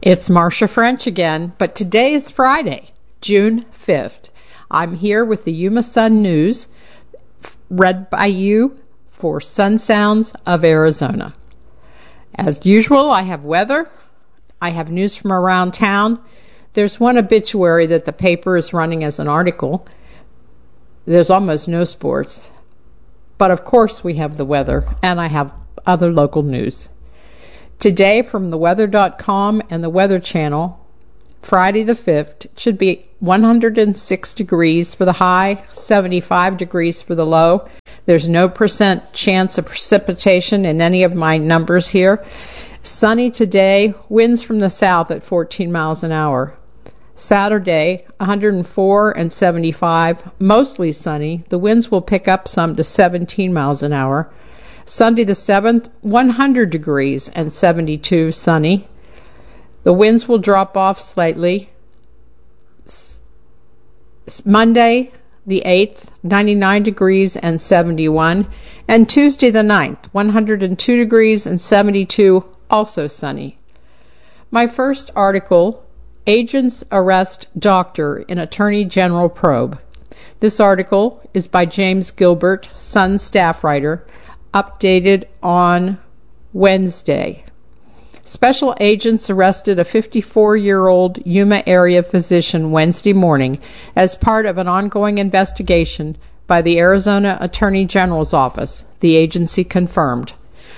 It's Marcia French again, but today is Friday, June 5th. I'm here with the Yuma Sun News, read by you for Sun Sounds of Arizona. As usual, I have weather, I have news from around town. There's one obituary that the paper is running as an article. There's almost no sports. But of course we have the weather, and I have other local news. Today from theweather.com and the Weather Channel, Friday the 5th, should be 106 degrees for the high, 75 degrees for the low. There's no % chance of precipitation in any of my numbers here. Sunny today, winds from the south at 14 miles an hour. Saturday, 104 and 75, mostly sunny. The winds will pick up some to 17 miles an hour. Sunday the 7th, 100 degrees and 72, sunny. The winds will drop off slightly. Monday the 8th, 99 degrees and 71. And Tuesday the 9th, 102 degrees and 72, also sunny. My first article, Agents Arrest Doctor in Attorney General Probe. This article is by James Gilbert, Sun staff writer, updated on Wednesday. Special agents arrested a 54-year-old Yuma area physician Wednesday morning as part of an ongoing investigation by the Arizona Attorney General's office, the agency confirmed.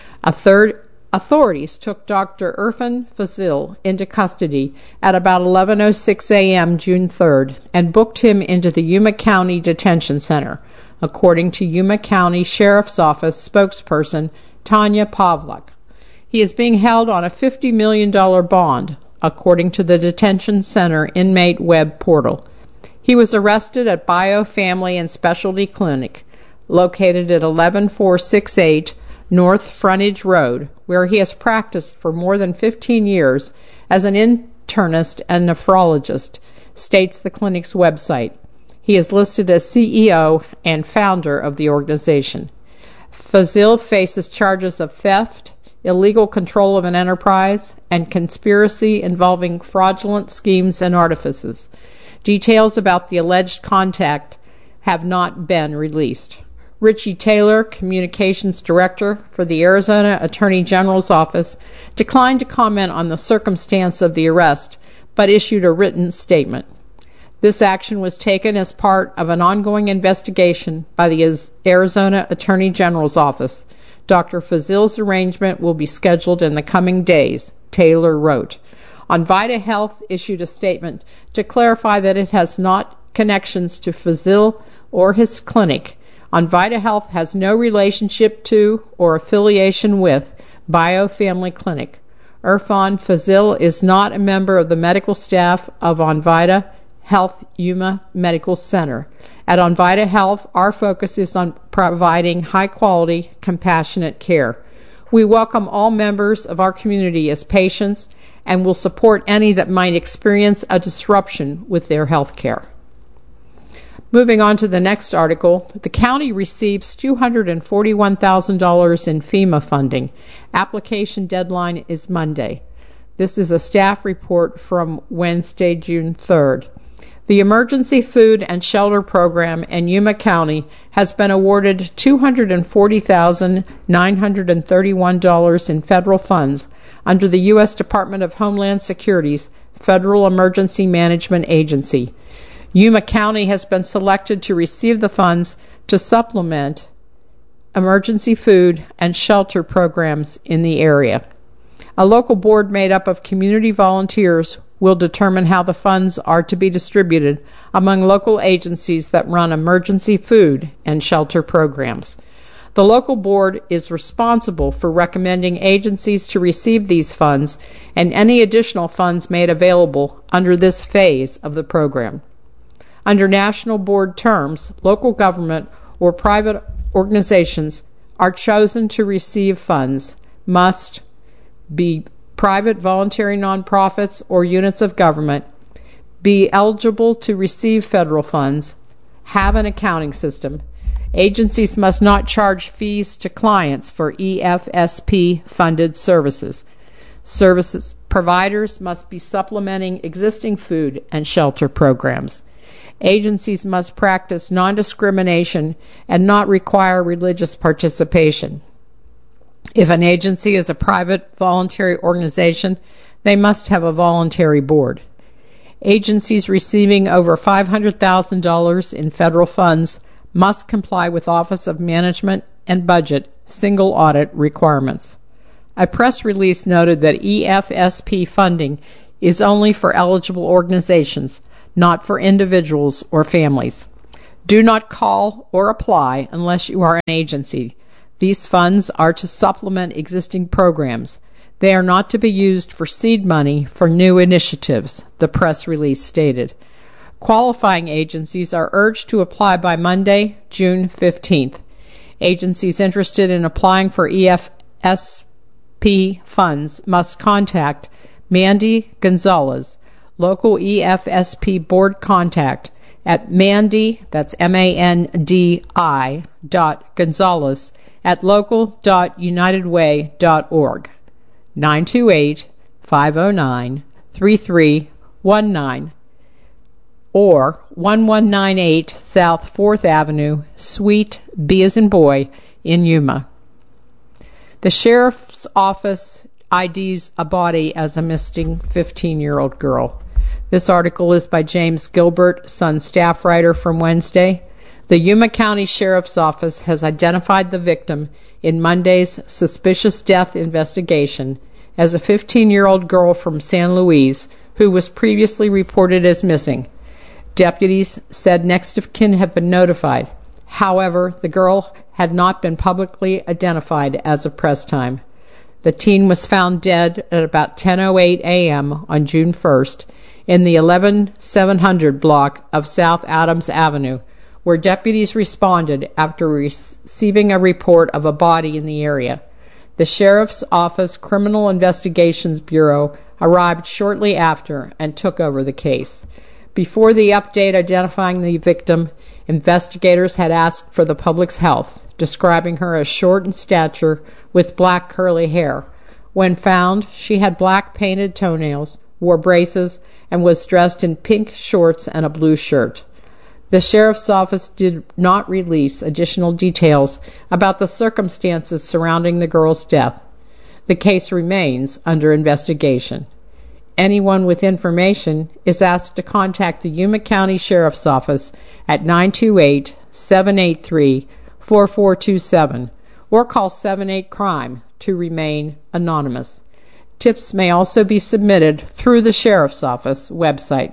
Authorities took Dr. Irfan Fazil into custody at about 11:06 a.m. June 3rd and booked him into the Yuma County Detention Center, according to Yuma County Sheriff's Office spokesperson Tanya Pavlak. He is being held on a $50 million bond, according to the detention center inmate web portal. He was arrested at Bio Family and Specialty Clinic, located at 11468 North Frontage Road, where he has practiced for more than 15 years as an internist and nephrologist, states the clinic's website. He is listed as CEO and founder of the organization. Fazil faces charges of theft, illegal control of an enterprise, and conspiracy involving fraudulent schemes and artifices. Details about the alleged contact have not been released. Richie Taylor, Communications Director for the Arizona Attorney General's Office, declined to comment on the circumstance of the arrest, but issued a written statement. This action was taken as part of an ongoing investigation by the Arizona Attorney General's Office. Dr. Fazil's arraignment will be scheduled in the coming days, Taylor wrote. Onvita Health issued a statement to clarify that it has not connections to Fazil or his clinic. Onvita Health has no relationship to or affiliation with Bio Family Clinic. Irfan Fazil is not a member of the medical staff of Onvita Health Yuma Medical Center. At Onvita Health, our focus is on providing high-quality, compassionate care. We welcome all members of our community as patients and will support any that might experience a disruption with their health care. Moving on to the next article, the county receives $241,000 in FEMA funding. Application deadline is Monday. This is a staff report from Wednesday, June 3rd. The Emergency Food and Shelter Program in Yuma County has been awarded $240,931 in federal funds under the U.S. Department of Homeland Security's Federal Emergency Management Agency. Yuma County has been selected to receive the funds to supplement emergency food and shelter programs in the area. A local board made up of community volunteers will determine how the funds are to be distributed among local agencies that run emergency food and shelter programs. The local board is responsible for recommending agencies to receive these funds and any additional funds made available under this phase of the program. Under national board terms, local government or private organizations are chosen to receive funds, must be private voluntary nonprofits or units of government, be eligible to receive federal funds, have an accounting system. Agencies must not charge fees to clients for EFSP-funded services. Services providers must be supplementing existing food and shelter programs. Agencies must practice non-discrimination and not require religious participation. If an agency is a private voluntary organization, they must have a voluntary board. Agencies receiving over $500,000 in federal funds must comply with Office of Management and Budget single audit requirements. A press release noted that EFSP funding is only for eligible organizations, not for individuals or families. Do not call or apply unless you are an agency. These funds are to supplement existing programs. They are not to be used for seed money for new initiatives, the press release stated. Qualifying agencies are urged to apply by Monday, June 15th. Agencies interested in applying for EFSP funds must contact Mandy Gonzalez, local EFSP board contact at Mandy, that's MANDI, Gonzalez at local.unitedway.org, 928-509-3319, or 1198 South 4th Avenue, Suite B as in boy, in Yuma. The Sheriff's Office IDs a body as a missing 15-year-old girl. This article is by James Gilbert, Sun staff writer from Wednesday. The Yuma County Sheriff's Office has identified the victim in Monday's suspicious death investigation as a 15-year-old girl from San Luis who was previously reported as missing. Deputies said next of kin have been notified. However, the girl had not been publicly identified as of press time. The teen was found dead at about 10:08 a.m. on June 1st in the 11700 block of South Adams Avenue, where deputies responded after receiving a report of a body in the area. The Sheriff's Office Criminal Investigations Bureau arrived shortly after and took over the case. Before the update identifying the victim, investigators had asked for the public's health, describing her as short in stature with black curly hair. When found, she had black painted toenails, wore braces, and was dressed in pink shorts and a blue shirt. The Sheriff's Office did not release additional details about the circumstances surrounding the girl's death. The case remains under investigation. Anyone with information is asked to contact the Yuma County Sheriff's Office at 928-783-4427 or call 78-CRIME to remain anonymous. Tips may also be submitted through the Sheriff's Office website.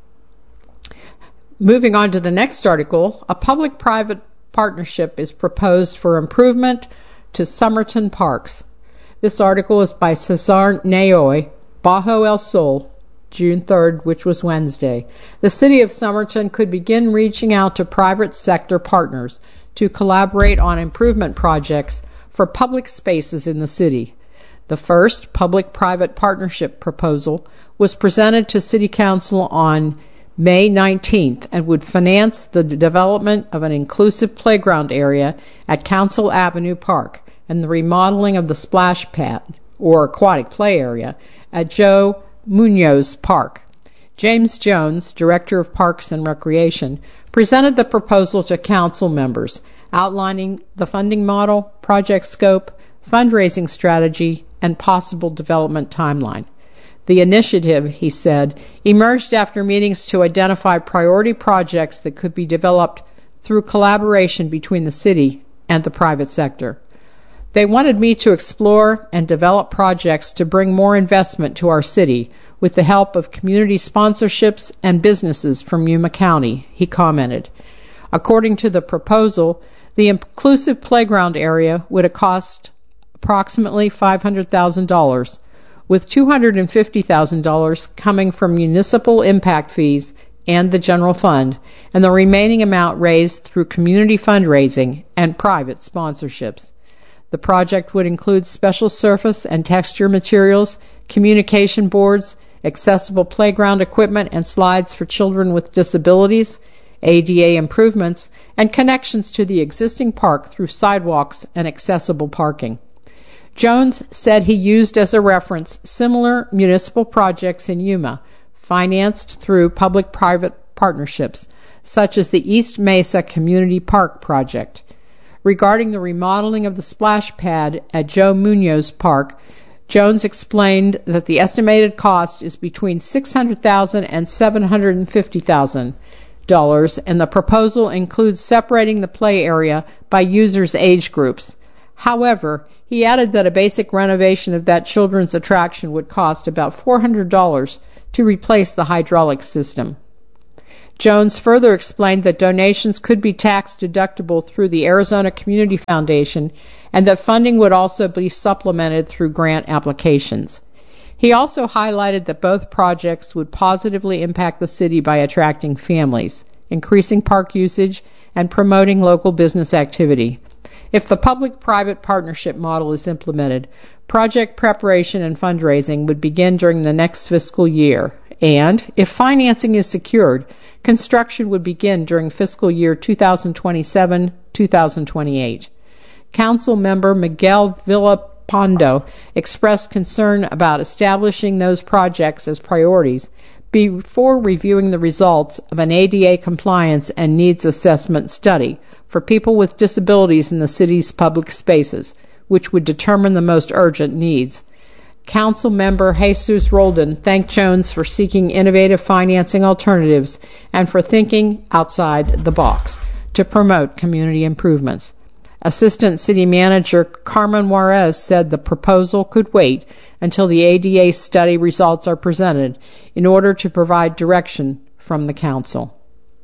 Moving on to the next article, a public-private partnership is proposed for improvement to Somerton parks. This article is by Cesar Naoy, Bajo El Sol, June 3rd, which was Wednesday. The city of Somerton could begin reaching out to private sector partners to collaborate on improvement projects for public spaces in the city. The first public-private partnership proposal was presented to City Council on May 19th and would finance the development of an inclusive playground area at Council Avenue Park and the remodeling of the splash pad, or aquatic play area, at Joe Munoz Park. James Jones, Director of Parks and Recreation, presented the proposal to council members, outlining the funding model, project scope, fundraising strategy, and possible development timeline. The initiative, he said, emerged after meetings to identify priority projects that could be developed through collaboration between the city and the private sector. They wanted me to explore and develop projects to bring more investment to our city with the help of community sponsorships and businesses from Yuma County, he commented. According to the proposal, the inclusive playground area would cost approximately $500,000, with $250,000 coming from municipal impact fees and the general fund, and the remaining amount raised through community fundraising and private sponsorships. The project would include special surface and texture materials, communication boards, accessible playground equipment and slides for children with disabilities, ADA improvements, and connections to the existing park through sidewalks and accessible parking. Jones said he used as a reference similar municipal projects in Yuma, financed through public-private partnerships, such as the East Mesa Community Park project. Regarding the remodeling of the splash pad at Joe Munoz Park, Jones explained that the estimated cost is between $600,000 and $750,000, and the proposal includes separating the play area by users' age groups. However, he added that a basic renovation of that children's attraction would cost about $400 to replace the hydraulic system. Jones further explained that donations could be tax deductible through the Arizona Community Foundation and that funding would also be supplemented through grant applications. He also highlighted that both projects would positively impact the city by attracting families, increasing park usage, and promoting local business activity. If the public-private partnership model is implemented, project preparation and fundraising would begin during the next fiscal year, and if financing is secured, construction would begin during fiscal year 2027-2028. Council member Miguel Villalpando expressed concern about establishing those projects as priorities before reviewing the results of an ADA compliance and needs assessment study for people with disabilities in the city's public spaces, which would determine the most urgent needs. Council member Jesus Roldan thanked Jones for seeking innovative financing alternatives and for thinking outside the box to promote community improvements. Assistant City Manager Carmen Juarez said the proposal could wait until the ADA study results are presented in order to provide direction from the council.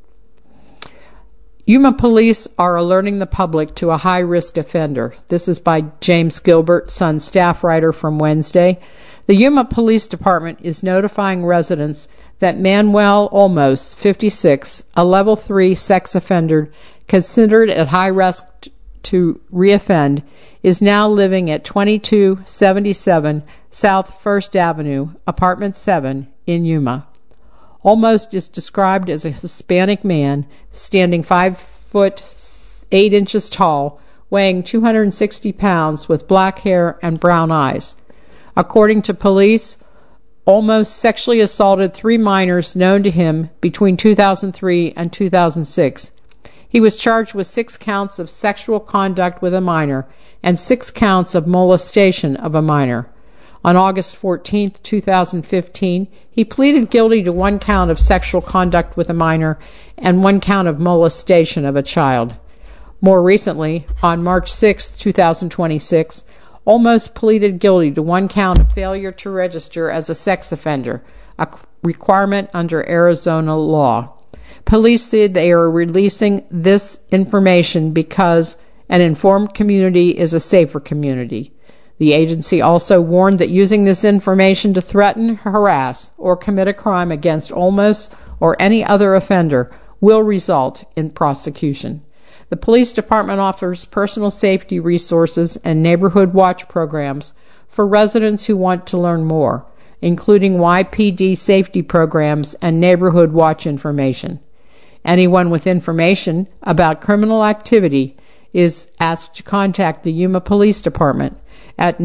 Yuma police are alerting the public to a high-risk offender. This is by James Gilbert, Sun staff writer from Wednesday. The Yuma Police Department is notifying residents that Manuel Olmos, 56, a level 3 sex offender considered at high risk to reoffend, is now living at 2277 South 1st Avenue, Apartment 7 in Yuma. Olmos is described as a Hispanic man, standing 5 foot 8 inches tall, weighing 260 pounds, with black hair and brown eyes. According to police, Olmos sexually assaulted 3 minors known to him between 2003 and 2006. He was charged with 6 counts of sexual conduct with a minor and 6 counts of molestation of a minor. On August 14, 2015, he pleaded guilty to 1 count of sexual conduct with a minor and 1 count of molestation of a child. More recently, on March 6, 2026, Olmos pleaded guilty to 1 count of failure to register as a sex offender, a requirement under Arizona law. Police said they are releasing this information because an informed community is a safer community. The agency also warned that using this information to threaten, harass, or commit a crime against Olmos or any other offender will result in prosecution. The police department offers personal safety resources and neighborhood watch programs for residents who want to learn more, including YPD safety programs and neighborhood watch information. Anyone with information about criminal activity is asked to contact the Yuma Police Department at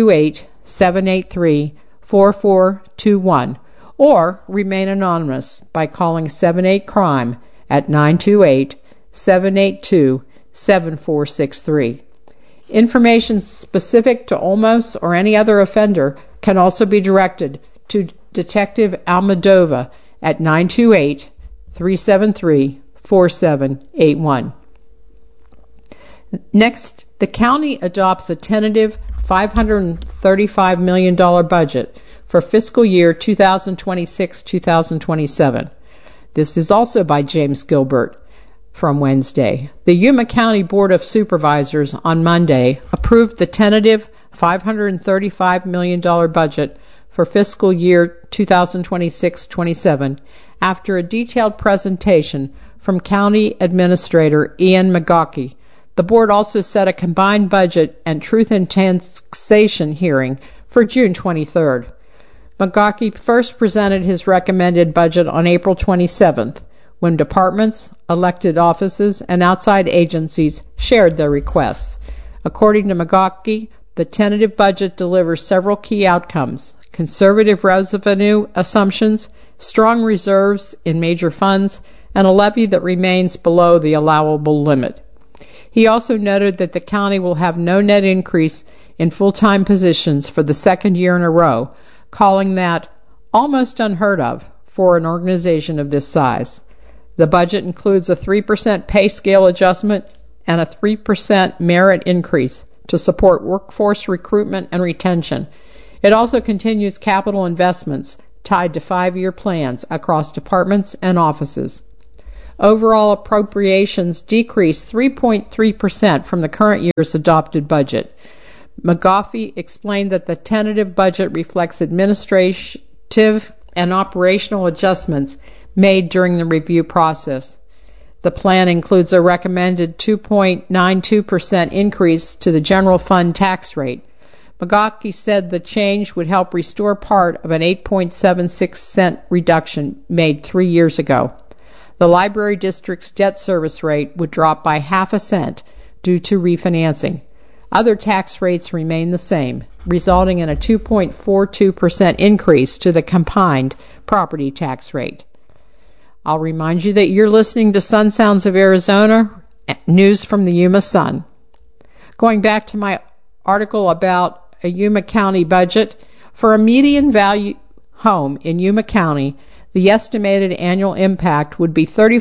928-783-4421 or remain anonymous by calling 78-CRIME at 928-782-7463. Information specific to Olmos or any other offender can also be directed to Detective Almadova at 928-373-4781. Next, the county adopts a tentative $535 million budget for fiscal year 2026-2027. This is also by James Gilbert from Wednesday. The Yuma County Board of Supervisors on Monday approved the tentative $535 million budget for fiscal year 2026-27 after a detailed presentation from County Administrator Ian McGaughey. The board also set a combined budget and truth and taxation hearing for June 23rd. McGaughey first presented his recommended budget on April 27th, when departments, elected offices, and outside agencies shared their requests. According to McGaughey, The tentative budget delivers several key outcomes: conservative revenue assumptions, strong reserves in major funds, and a levy that remains below the allowable limit. He also noted that the county will have no net increase in full-time positions for the second year in a row, calling that almost unheard of for an organization of this size. The budget includes a 3% pay scale adjustment and a 3% merit increase to support workforce recruitment and retention. It also continues capital investments tied to 5-year plans across departments and offices. Overall appropriations decreased 3.3% from the current year's adopted budget. McGoffey explained that the tentative budget reflects administrative and operational adjustments made during the review process. The plan includes a recommended 2.92% increase to the general fund tax rate. McGoffey said the change would help restore part of an 8.76-cent reduction made 3 years ago. The library district's debt service rate would drop by half a cent due to refinancing. Other tax rates remain the same, resulting in a 2.42% increase to the combined property tax rate. I'll remind you that you're listening to Sun Sounds of Arizona, news from the Yuma Sun. Going back to my article about a Yuma County budget, for a median value home in Yuma County, the estimated annual impact would be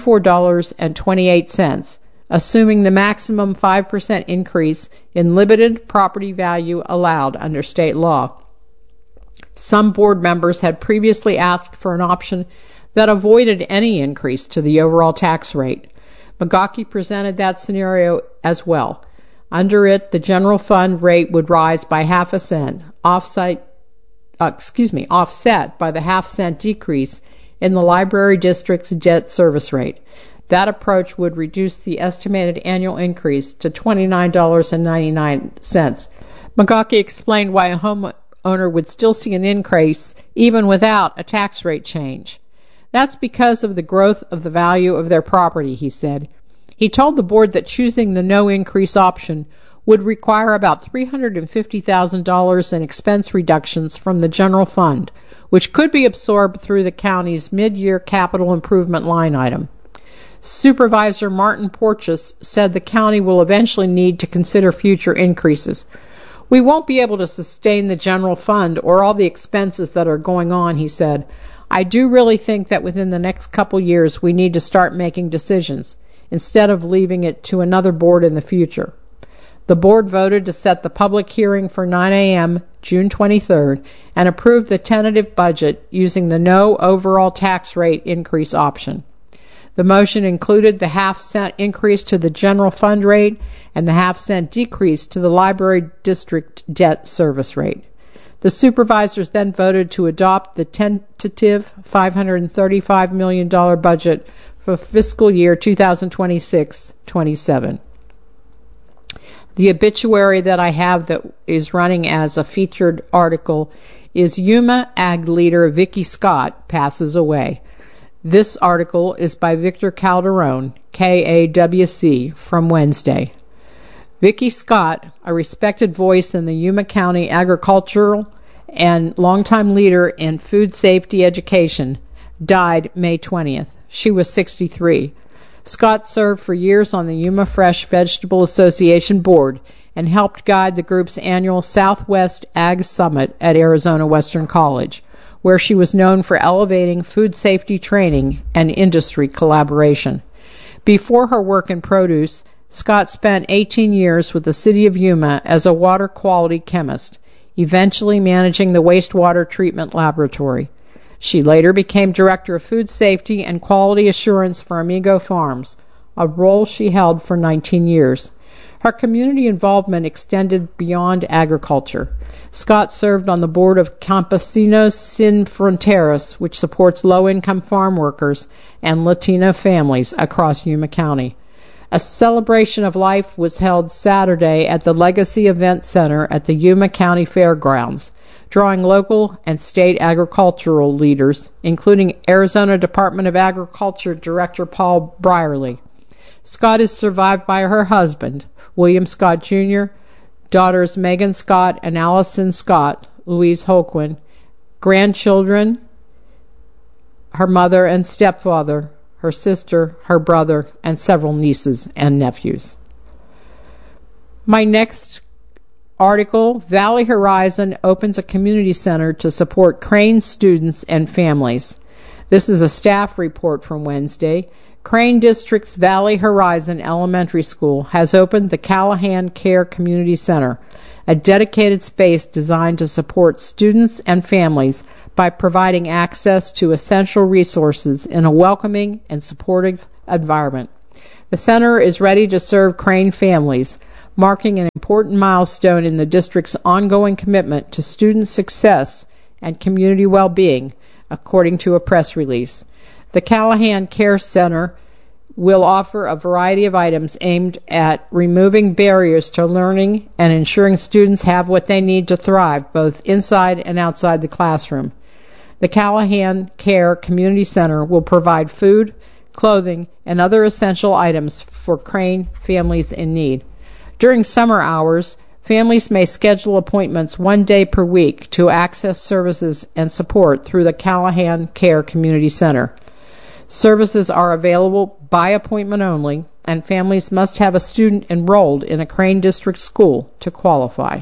$34.28, assuming the maximum 5% increase in limited property value allowed under state law. Some board members had previously asked for an option that avoided any increase to the overall tax rate. McGoffey presented that scenario as well. Under it, the general fund rate would rise by half a cent, offset by the half-cent decrease in the library district's debt service rate. That approach would reduce the estimated annual increase to $29.99. McGoffey explained why a homeowner would still see an increase even without a tax rate change. That's because of the growth of the value of their property, he said. He told the board that choosing the no increase option would require about $350,000 in expense reductions from the general fund, which could be absorbed through the county's mid-year capital improvement line item. Supervisor Martin Porches said the county will eventually need to consider future increases. We won't be able to sustain the general fund or all the expenses that are going on, he said. I do really think that within the next couple years we need to start making decisions, instead of leaving it to another board in the future. The board voted to set the public hearing for 9 a.m. June 23rd and approved the tentative budget using the no overall tax rate increase option. The motion included the half-cent increase to the general fund rate and the half-cent decrease to the library district debt service rate. The supervisors then voted to adopt the tentative $535 million budget for fiscal year 2026-27. The obituary that I have that is running as a featured article is Yuma Ag leader Vicki Scott passes away. This article is by Victor Calderon, KAWC, from Wednesday. Vicki Scott, a respected voice in the Yuma County agricultural and longtime leader in food safety education, died May 20th. She was 63. Scott served for years on the Yuma Fresh Vegetable Association board and helped guide the group's annual Southwest Ag Summit at Arizona Western College, where she was known for elevating food safety training and industry collaboration. Before her work in produce, Scott spent 18 years with the city of Yuma as a water quality chemist, eventually managing the wastewater treatment laboratory. She later became Director of Food Safety and Quality Assurance for Amigo Farms, a role she held for 19 years. Her community involvement extended beyond agriculture. Scott served on the board of Campesinos Sin Fronteras, which supports low-income farm workers and Latino families across Yuma County. A celebration of life was held Saturday at the Legacy Event Center at the Yuma County Fairgrounds, drawing local and state agricultural leaders, including Arizona Department of Agriculture Director Paul Brierly. Scott is survived by her husband, William Scott Jr., daughters Megan Scott and Allison Scott, Louise Holquin, grandchildren, her mother and stepfather, her sister, her brother, and several nieces and nephews. My next article, Valley Horizon opens a community center to support Crane students and families. This is a staff report from Wednesday. Crane District's Valley Horizon Elementary School has opened the Callahan Care Community Center, a dedicated space designed to support students and families by providing access to essential resources in a welcoming and supportive environment. The center is ready to serve Crane families, marking an important milestone in the district's ongoing commitment to student success and community well-being, according to a press release. The Callahan Care Center will offer a variety of items aimed at removing barriers to learning and ensuring students have what they need to thrive, both inside and outside the classroom. The Callahan Care Community Center will provide food, clothing, and other essential items for Crane families in need. During summer hours, families may schedule appointments 1 day per week to access services and support through the Callahan Care Community Center. Services are available by appointment only, and families must have a student enrolled in a Crane District school to qualify.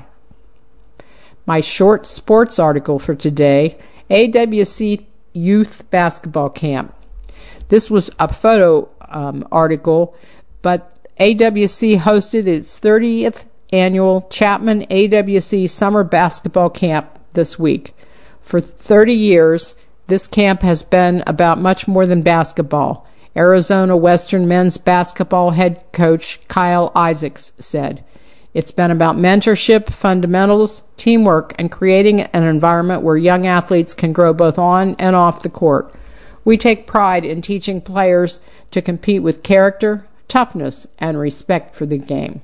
My short sports article for today, AWC Youth Basketball Camp. This was a photo article, but AWC hosted its 30th annual Chapman AWC Summer Basketball Camp this week. For 30 years, this camp has been about much more than basketball, Arizona Western men's basketball head coach Kyle Isaacs said. It's been about mentorship, fundamentals, teamwork, and creating an environment where young athletes can grow both on and off the court. We take pride in teaching players to compete with character, toughness, and respect for the game.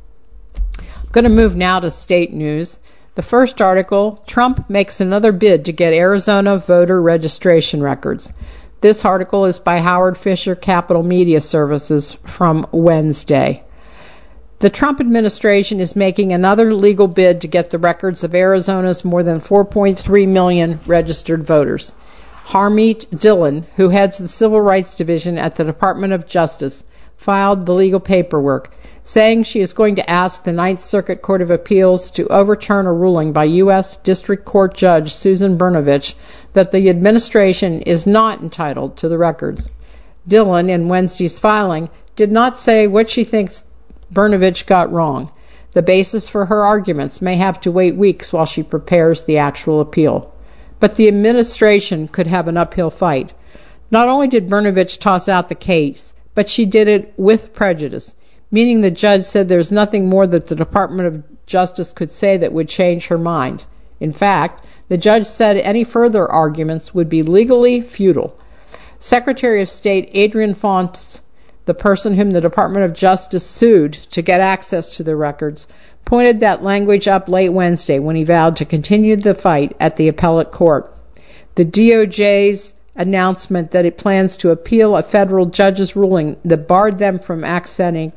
I'm going to move now to state news. The first article, Trump makes another bid to get Arizona voter registration records. This article is by Howard Fisher, Capital Media Services, from Wednesday. The Trump administration is making another legal bid to get the records of Arizona's more than 4.3 million registered voters. Harmeet Dillon, who heads the Civil Rights Division at the Department of Justice, filed the legal paperwork, saying she is going to ask the Ninth Circuit Court of Appeals to overturn a ruling by U.S. District Court Judge Susan Brnovich that the administration is not entitled to the records. Dillon, in Wednesday's filing, did not say what she thinks Brnovich got wrong. The basis for her arguments may have to wait weeks while she prepares the actual appeal. But the administration could have an uphill fight. Not only did Brnovich toss out the case, but she did it with prejudice, meaning the judge said there's nothing more that the Department of Justice could say that would change her mind. In fact, the judge said any further arguments would be legally futile. Secretary of State Adrian Fontes, the person whom the Department of Justice sued to get access to the records, pointed that language up late Wednesday when he vowed to continue the fight at the appellate court. The DOJ's announcement that it plans to appeal a federal judge's ruling that barred them from accessing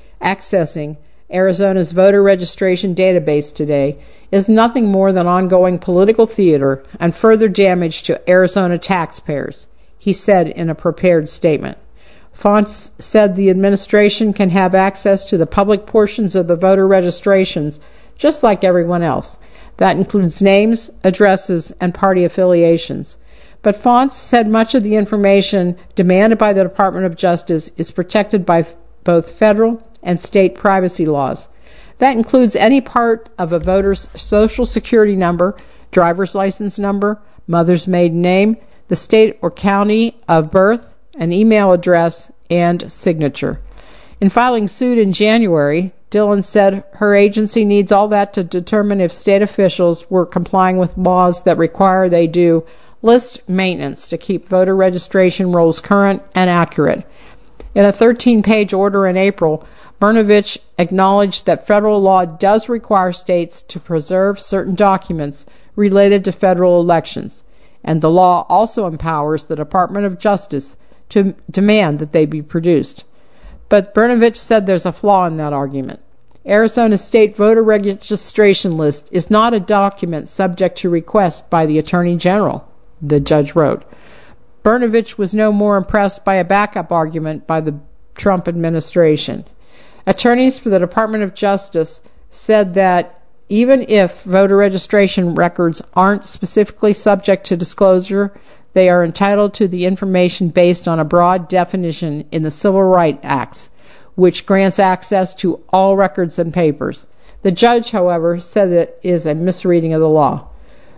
Arizona's voter registration database today is nothing more than ongoing political theater and further damage to Arizona taxpayers, he said in a prepared statement. Fontes said the administration can have access to the public portions of the voter registrations just like everyone else. That includes names, addresses, and party affiliations. But Fontes said much of the information demanded by the Department of Justice is protected by both federal and state privacy laws. That includes any part of a voter's social security number, driver's license number, mother's maiden name, the state or county of birth, an email address, and signature. In filing suit in January, Dillon said her agency needs all that to determine if state officials were complying with laws that require they do list maintenance to keep voter registration rolls current and accurate. In a 13-page order in April, Brnovich acknowledged that federal law does require states to preserve certain documents related to federal elections, and the law also empowers the Department of Justice to demand that they be produced. But Brnovich said there's a flaw in that argument. Arizona State Voter Registration List is not a document subject to request by the Attorney General, the judge wrote. Brnovich was no more impressed by a backup argument by the Trump administration. Attorneys for the Department of Justice said that even if voter registration records aren't specifically subject to disclosure, they are entitled to the information based on a broad definition in the Civil Rights Act, which grants access to all records and papers. The judge, however, said it is a misreading of the law.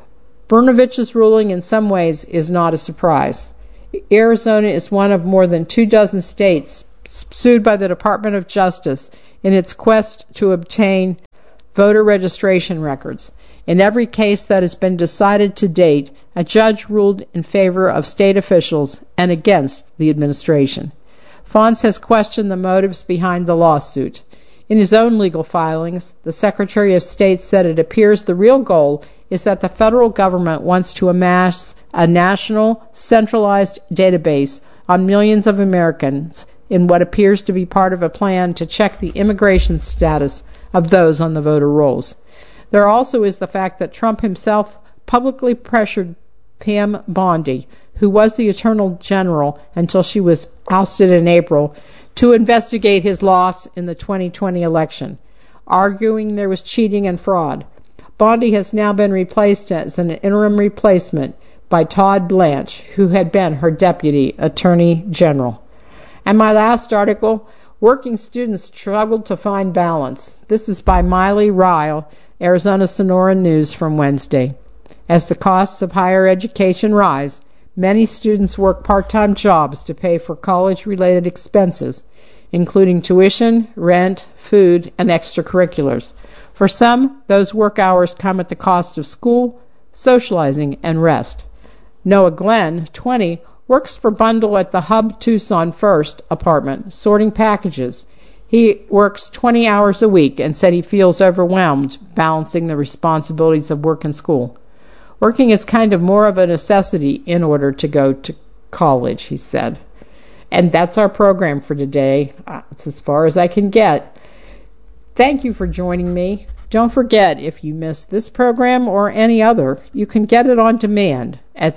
Brnovich's ruling in some ways is not a surprise. Arizona is one of more than 24 states sued by the Department of Justice in its quest to obtain voter registration records. In every case that has been decided to date, a judge ruled in favor of state officials and against the administration. Fonce has questioned the motives behind the lawsuit. In his own legal filings, the Secretary of State said it appears the real goal is that the federal government wants to amass a national, centralized database on millions of Americans in what appears to be part of a plan to check the immigration status of those on the voter rolls. There also is the fact that Trump himself publicly pressured Pam Bondi, who was the Attorney General until she was ousted in April, to investigate his loss in the 2020 election, arguing there was cheating and fraud. Bondi has now been replaced as an interim replacement by Todd Blanche, who had been her Deputy Attorney General. And my last article, Working Students Struggled to Find Balance. This is by Miley Ryle, Arizona Sonora News from Wednesday. As the costs of higher education rise, many students work part-time jobs to pay for college-related expenses, including tuition, rent, food, and extracurriculars. For some, those work hours come at the cost of school, socializing, and rest. Noah Glenn, 20, works for Bundle at the Hub Tucson First apartment, sorting packages. He works 20 hours a week and said he feels overwhelmed balancing the responsibilities of work and school. Working is kind of more of a necessity in order to go to college, he said. And that's our program for today. It's as far as I can get. Thank you for joining me. Don't forget, if you missed this program or any other, you can get it on demand at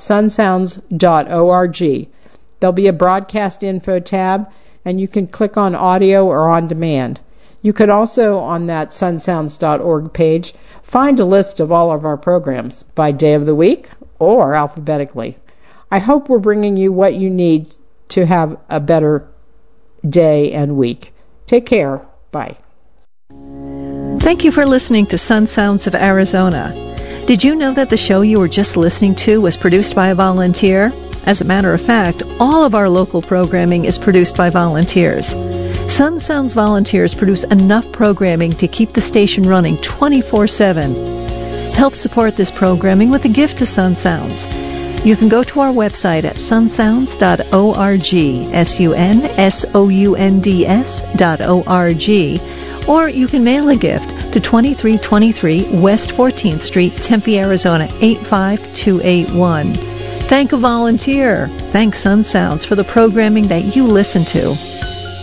sunsounds.org. There'll be a broadcast info tab, and you can click on audio or on demand. You can also, on that sunsounds.org page, find a list of all of our programs by day of the week or alphabetically. I hope we're bringing you what you need to have a better day and week. Take care. Bye. Thank you for listening to Sun Sounds of Arizona. Did you know that the show you were just listening to was produced by a volunteer? As a matter of fact, all of our local programming is produced by volunteers. Sun Sounds volunteers produce enough programming to keep the station running 24/7. Help support this programming with a gift to Sun Sounds. You can go to our website at sunsounds.org, sunsounds.org, or you can mail a gift to 2323 West 14th Street, Tempe, Arizona 85281. Thank a volunteer. Thank Sun Sounds for the programming that you listen to.